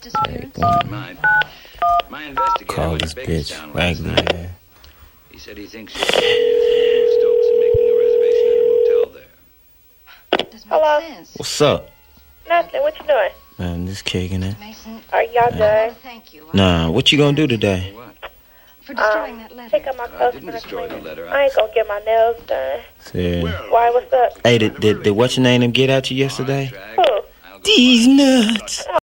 disappearance? My investigator Call this bitch Raggedy, man. He said he thinks she's in Stokes and making a reservation at a motel there. Doesn't make sense. What's up? Nothing. What you doing? Man, just kicking it. Mason, Are y'all done? thank you. Nah, what you gonna do today? What? For destroying that letter. Take out my I clothes didn't when I destroy come the in. letter. I ain't gonna get my nails done. Say, Why? What's up? hey, did what's your name them get at you yesterday? Who? These nuts.